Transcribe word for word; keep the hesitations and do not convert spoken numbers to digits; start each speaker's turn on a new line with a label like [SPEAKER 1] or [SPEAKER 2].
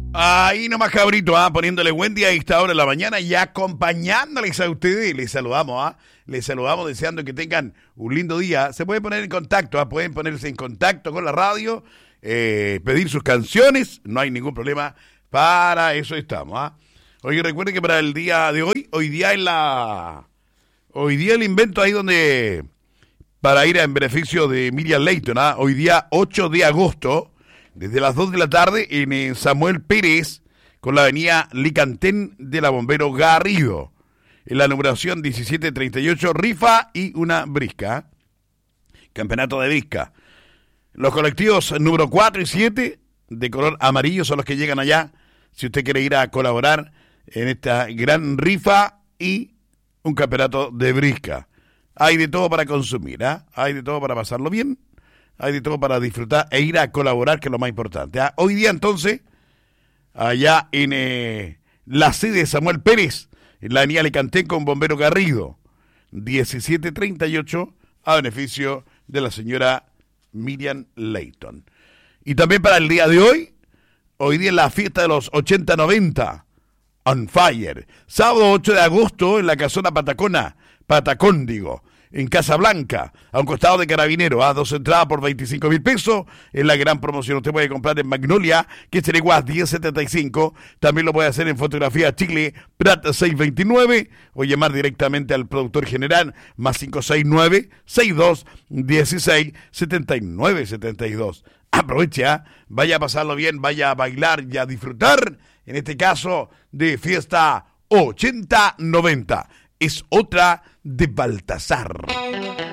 [SPEAKER 1] Ahí nomás, cabrito, ¿ah? Poniéndole buen día a esta hora de la mañana y acompañándoles a ustedes. Les saludamos, ¿ah? Les saludamos deseando que tengan un lindo día. Se pueden poner en contacto, ¿ah? Pueden ponerse en contacto con la radio, eh, pedir sus canciones, no hay ningún problema. Para eso estamos, ¿ah? Oye, recuerden que para el día de hoy, hoy día en la... Hoy día el invento ahí donde... Para ir en beneficio de Miriam Leighton, ¿ah? Hoy día ocho de agosto... Desde las dos de la tarde en Samuel Pérez, con la avenida Licantén de la Bombero Garrido. En la numeración diecisiete treinta y ocho, rifa y una brisca. Campeonato de brisca. Los colectivos número cuatro y siete, de color amarillo, son los que llegan allá. Si usted quiere ir a colaborar en esta gran rifa y un campeonato de brisca. Hay de todo para consumir, ¿ah? ¿eh? Hay de todo para pasarlo bien. Hay de todo para disfrutar e ir a colaborar, que es lo más importante. ¿Ah? Hoy día, entonces, allá en eh, la sede de Samuel Pérez, en la avenida Alicantén con Bombero Garrido, diecisiete treinta y ocho, a beneficio de la señora Miriam Leighton. Y también para el día de hoy, hoy día es la fiesta de los ochenta noventa, On Fire. Sábado ocho de agosto en la Casona Patacona, Patacón, digo. En Casablanca, a un costado de Carabinero, a dos entradas por veinticinco mil pesos, es la gran promoción. Usted puede comprar en Magnolia, que es el igual diez setenta y cinco, también lo puede hacer en Fotografía Chile, Prat seiscientos veintinueve, o llamar directamente al productor general, más cinco seis nueve, seis dos uno seis, siete nueve siete dos. Aprovecha, vaya a pasarlo bien, vaya a bailar y a disfrutar, en este caso, de fiesta ochenta noventa. Es otra de Baltasar.